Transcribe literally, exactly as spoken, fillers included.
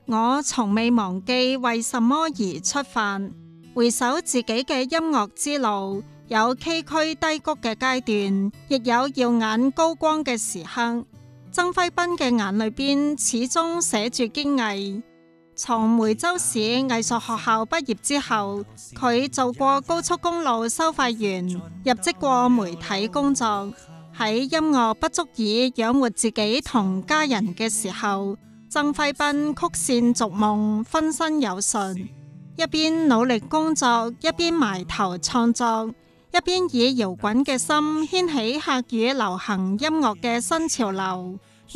我從未忘記為什麼而出發，回首自己嘅音樂之路，有崎嶇低谷嘅階段，亦有耀眼高光嘅時刻。曾輝斌嘅眼裏邊始終寫住堅毅。從梅州市藝術學校畢業之後，佢做過高速公路收費員，入職過媒體工作。喺音樂不足以養活自己同家人嘅時候，曾輝斌曲線逐夢，分身有術，一邊努力工作，一邊埋頭創作，一邊以搖滾嘅心掀起客語流行音樂嘅新潮流。